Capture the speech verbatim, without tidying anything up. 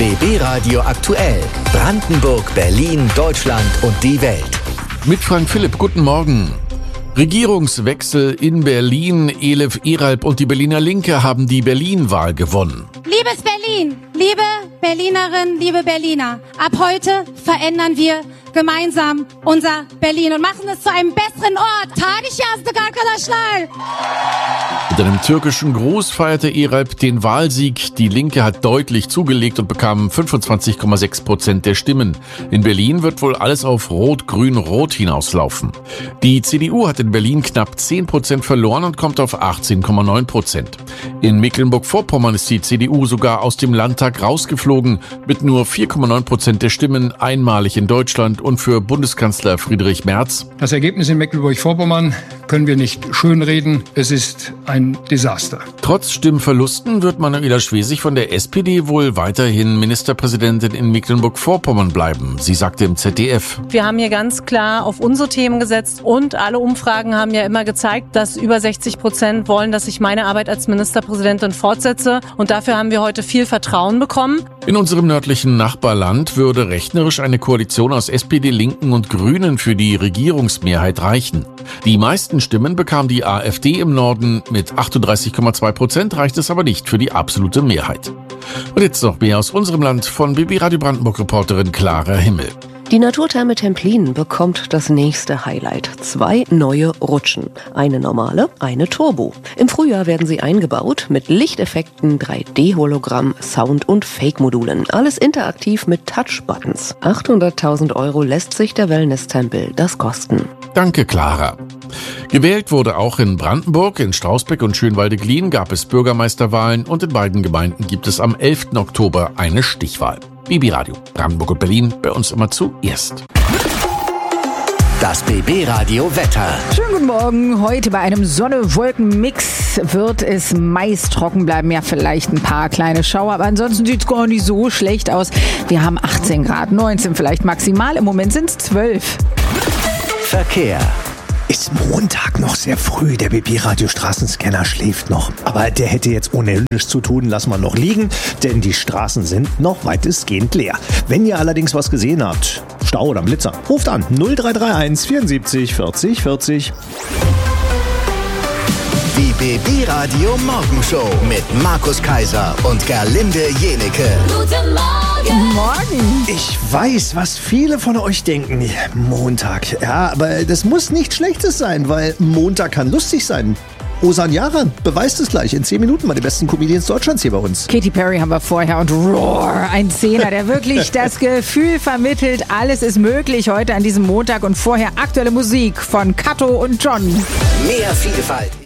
B B Radio aktuell. Brandenburg, Berlin, Deutschland und die Welt. Mit Frank Philipp, guten Morgen. Regierungswechsel in Berlin. Elif Eralp und die Berliner Linke haben die Berlin-Wahl gewonnen. Liebes Berlin, liebe Berlinerinnen, liebe Berliner, ab heute verändern wir gemeinsam unser Berlin und machen es zu einem besseren Ort. Tagesjahrsdegarkadaşlar. Mit einem türkischen Gruß feierte Eralp den Wahlsieg. Die Linke hat deutlich zugelegt und bekam fünfundzwanzig Komma sechs Prozent der Stimmen. In Berlin wird wohl alles auf Rot-Grün-Rot hinauslaufen. Die C D U hat in Berlin knapp zehn Prozent verloren und kommt auf achtzehn Komma neun Prozent. In Mecklenburg-Vorpommern ist die C D U sogar aus dem Landtag rausgeflogen, mit nur vier Komma neun Prozent der Stimmen, einmalig in Deutschland und für Bundeskanzler Friedrich Merz. Das Ergebnis in Mecklenburg-Vorpommern können wir nicht schönreden. Es ist ein Desaster. Trotz Stimmverlusten wird Manuela Schwesig von der S P D wohl weiterhin Ministerpräsidentin in Mecklenburg-Vorpommern bleiben. Sie sagte im Z D F: Wir haben hier ganz klar auf unsere Themen gesetzt und alle Umfragen haben ja immer gezeigt, dass über sechzig Prozent wollen, dass ich meine Arbeit als Ministerpräsidentin fortsetze. Und dafür haben wir heute viel Vertrauen bekommen. In unserem nördlichen Nachbarland würde rechnerisch eine Koalition aus S P D, Linken und Grünen für die Regierungsmehrheit reichen. Die meisten Stimmen bekam die AfD im Norden. Mit achtunddreißig Komma zwei Prozent reicht es aber nicht für die absolute Mehrheit. Und jetzt noch mehr aus unserem Land von B B Radio Brandenburg-Reporterin Clara Himmel. Die Naturtherme Templin bekommt das nächste Highlight. Zwei neue Rutschen. Eine normale, eine Turbo. Im Frühjahr werden sie eingebaut mit Lichteffekten, drei D-Hologramm, Sound- und Fake-Modulen. Alles interaktiv mit Touch-Buttons. achthunderttausend Euro lässt sich der Wellness-Tempel das kosten. Danke, Clara. Gewählt wurde auch in Brandenburg, in Strausbeck und Schönwalde-Glien gab es Bürgermeisterwahlen und in beiden Gemeinden gibt es am elften Oktober eine Stichwahl. B B Radio, Brandenburg und Berlin, bei uns immer zuerst. Das B B Radio Wetter. Schönen guten Morgen. Heute bei einem Sonne-Wolken-Mix wird es meist trocken bleiben. Ja, vielleicht ein paar kleine Schauer, aber ansonsten sieht es gar nicht so schlecht aus. Wir haben achtzehn Grad, neunzehn vielleicht maximal. Im Moment sind es zwölf. Verkehr. Ist Montag noch sehr früh. Der B B-Radio Straßenscanner schläft noch. Aber der hätte jetzt ohne nichts zu tun, lassen wir noch liegen, denn die Straßen sind noch weitestgehend leer. Wenn ihr allerdings was gesehen habt, Stau oder Blitzer, ruft an null drei drei eins vierundsiebzig vierzig vierzig. Die B B-Radio Morgenshow mit Markus Kaiser und Gerlinde Jenecke. Guten Morgen. Morgen. Ich weiß, was viele von euch denken. Montag. Ja, aber das muss nichts Schlechtes sein, weil Montag kann lustig sein. Ozan Yaran beweist es gleich in zehn Minuten mal die besten Comedians Deutschlands hier bei uns. Katy Perry haben wir vorher und Roar, ein Zehner, der wirklich das Gefühl vermittelt, alles ist möglich heute an diesem Montag und vorher aktuelle Musik von Kato und John. Mehr Vielfalt,